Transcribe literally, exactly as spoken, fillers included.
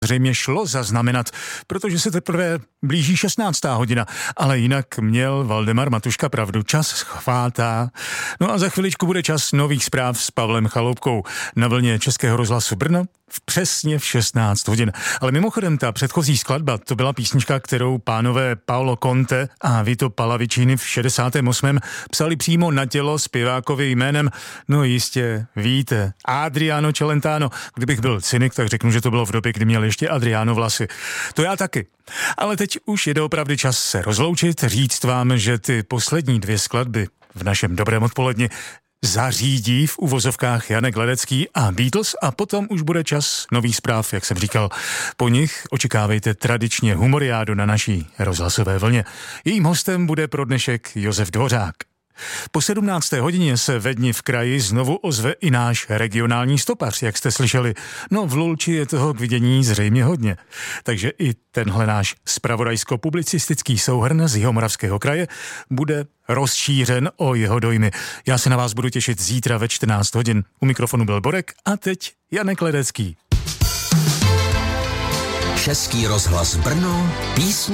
zřejmě šlo zaznamenat, protože se teprve blíží šestnáctá hodina, ale jinak měl Valdemar Matuška pravdu, čas chvátá. No a za chviličku bude čas nových zpráv s Pavlem Chaloupkou na vlně Českého rozhlasu Brno v přesně v šestnáct hodin. Ale mimochodem ta předchozí skladba, to byla písnička, kterou pánové Paolo Conte a Vito Pallavicini v šedesátém osmém psali přímo na tělo zpěvákovi jménem, no jistě víte, Adriano Celentano. Kdybych byl cynik, tak řeknu, že to bylo v době, kdy měl ještě Adriano vlasy. To já taky. Ale teď už je doopravdy čas se rozloučit, říct vám, že ty poslední dvě skladby v našem dobrém odpoledni zařídí v uvozovkách Janek Ledecký a Beatles a potom už bude čas nových zpráv, jak jsem říkal. Po nich očekávejte tradičně humoriádu na naší rozhlasové vlně. Jejím hostem bude pro dnešek Josef Dvořák. Po sedmnácté hodině se ve dni v kraji znovu ozve i náš regionální stopař, jak jste slyšeli. No v Lulči je toho k vidění zřejmě hodně. Takže i tenhle náš zpravodajsko-publicistický souhrn z Jihomoravského kraje bude rozšířen o jeho dojmy. Já se na vás budu těšit zítra ve čtrnáct hodin. U mikrofonu byl Borek a teď Janek Ledecký. Český rozhlas Brno, písně